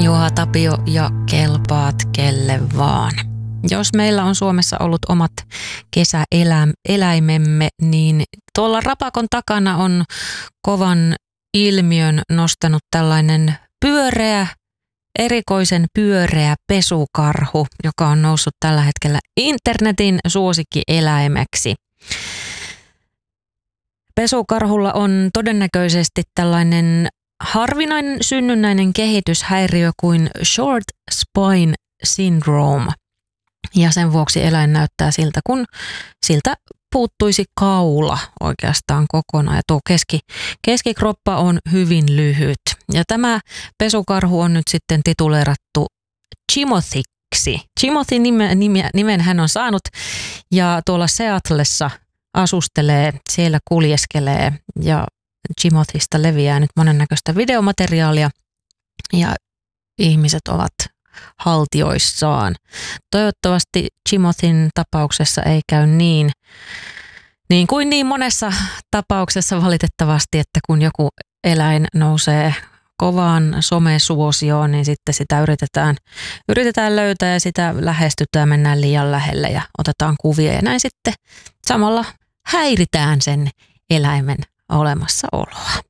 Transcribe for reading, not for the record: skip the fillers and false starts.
Juha Tapio ja kelpaat kelle vaan. Jos meillä on Suomessa ollut omat kesäeläimemme, niin tuolla rapakon takana on kovan ilmiön nostanut tällainen erikoisen pyöreä pesukarhu, joka on noussut tällä hetkellä internetin suosikkieläimeksi. Pesukarhulla on todennäköisesti tällainen harvinainen synnynnäinen kehityshäiriö kuin short spine syndrome. Ja sen vuoksi eläin näyttää siltä, kun siltä puuttuisi kaula oikeastaan kokonaan. Ja tuo keskikroppa on hyvin lyhyt. Ja tämä pesukarhu on nyt sitten tituleerattu Chimothyksi. Chimothy nimen hän on saanut ja tuolla Seattlessa asustelee, siellä kuljeskelee ja Chimothysta leviää nyt monennäköistä videomateriaalia ja ihmiset ovat haltioissaan. Toivottavasti Chimothyn tapauksessa ei käy niin kuin niin monessa tapauksessa valitettavasti, että kun joku eläin nousee kovaan somesuosioon, niin sitten sitä yritetään löytää ja sitä lähestytään, mennään liian lähelle ja otetaan kuvia ja näin sitten samalla häiritään sen eläimen olemassaoloa.